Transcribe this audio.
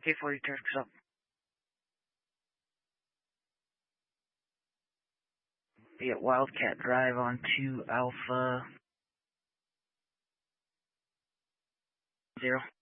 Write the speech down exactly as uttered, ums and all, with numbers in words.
K forty Turks up. Be at Wildcat Drive on two Alpha Zero.